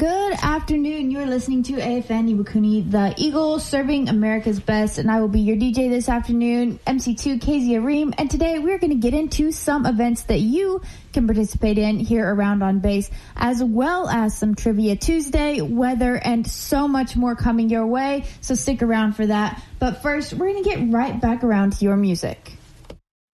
Good afternoon. You're listening to AFN Iwakuni, the Eagles serving America's best, and I will be your DJ this afternoon, MC2 KZ Areem, and today we're going to get into some events that you can participate in here around On Base, as well as some Trivia Tuesday, weather, and so much more coming your way, so stick around for that. But first, we're going to get right back around to your music.